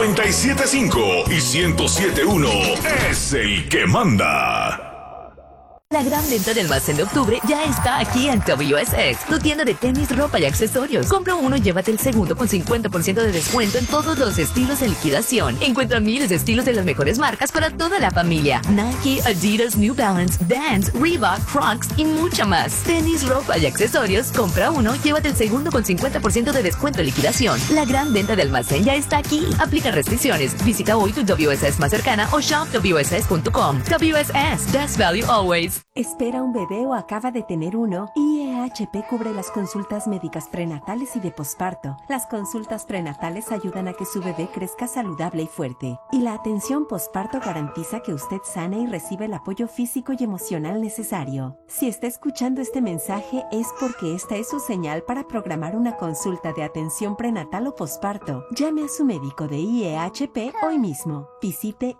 97.5 y 107.1 es el que manda. La gran venta de almacén de octubre ya está aquí en WSX, tu tienda de tenis, ropa y accesorios. Compra uno y llévate el segundo con 50% de descuento en todos los estilos de liquidación. Encuentra miles de estilos de las mejores marcas para toda la familia. Nike, Adidas, New Balance, Vans, Reebok, Crocs y mucha más. Tenis, ropa y accesorios. Compra uno, llévate el segundo con 50% de descuento en liquidación. La gran venta de almacén ya está aquí. Aplica restricciones. Visita hoy tu WSS más cercana o shop WSS.com. WSS, best value always. ¿Espera un bebé o acaba de tener uno? IEHP cubre las consultas médicas prenatales y de posparto. Las consultas prenatales ayudan a que su bebé crezca saludable y fuerte. Y la atención posparto garantiza que usted sane y recibe el apoyo físico y emocional necesario. Si está escuchando este mensaje es porque esta es su señal para programar una consulta de atención prenatal o posparto. Llame a su médico de IEHP hoy mismo. Visite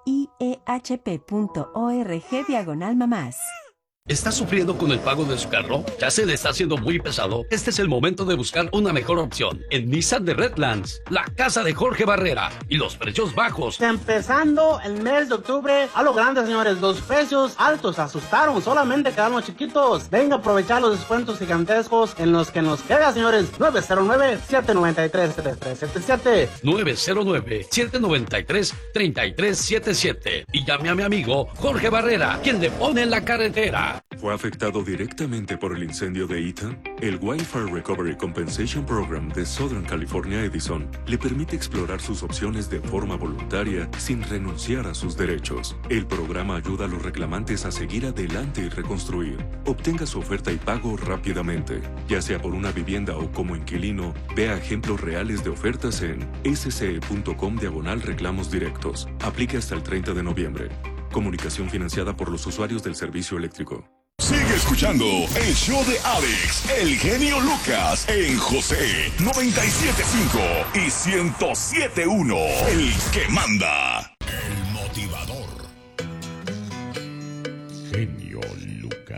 iehp.org/mamás. ¿Está sufriendo con el pago de su carro? ¿Ya se le está haciendo muy pesado? Este es el momento de buscar una mejor opción. En Nissan de Redlands, la casa de Jorge Barrera y los precios bajos. Empezando el mes de octubre, a lo grande, señores, los precios altos asustaron, solamente quedaron chiquitos. Venga a aprovechar los descuentos gigantescos en los que nos queda, señores. 909-793-3377. 909-793-3377. Y llame a mi amigo Jorge Barrera, quien le pone en la carretera. ¿Fue afectado directamente por el incendio de Ethan? El Wildfire Recovery Compensation Program de Southern California Edison le permite explorar sus opciones de forma voluntaria sin renunciar a sus derechos. El programa ayuda a los reclamantes a seguir adelante y reconstruir. Obtenga su oferta y pago rápidamente. Ya sea por una vivienda o como inquilino, vea ejemplos reales de ofertas en sce.com/reclamos directos. Aplique hasta el 30 de noviembre. Comunicación financiada por los usuarios del servicio eléctrico. Sigue escuchando el show de Alex, el genio Lucas, en José 97.5 y 107.1, el que manda. El motivador.